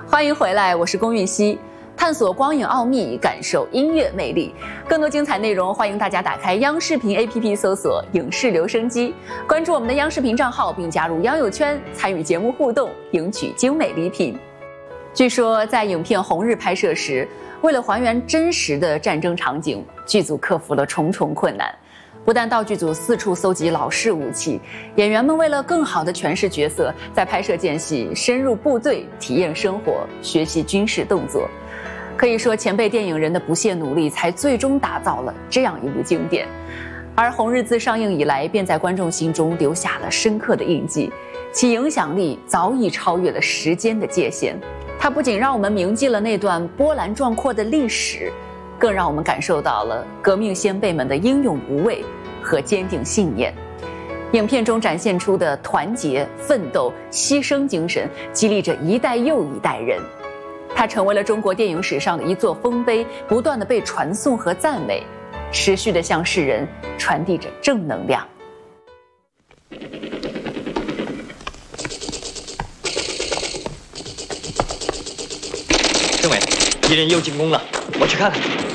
欢迎回来，我是龚韵希，探索光影奥秘，感受音乐魅力。更多精彩内容，欢迎大家打开央视频 APP 搜索“影视留声机”，关注我们的央视频账号，并加入央友圈，参与节目互动，赢取精美礼品。据说，在影片《红日》拍摄时，为了还原真实的战争场景，剧组克服了重重困难。不但道具组四处搜集老式武器，演员们为了更好地诠释角色，在拍摄间隙深入部队体验生活，学习军事动作。可以说，前辈电影人的不懈努力，才最终打造了这样一部经典。而《红日》自上映以来，便在观众心中留下了深刻的印记，其影响力早已超越了时间的界限。它不仅让我们铭记了那段波澜壮阔的历史，更让我们感受到了革命先辈们的英勇无畏和坚定信念。影片中展现出的团结、奋斗、牺牲精神，激励着一代又一代人。它成为了中国电影史上的一座丰碑，不断地被传颂和赞美，持续地向世人传递着正能量。 政委，敌人又进攻了，我去看看。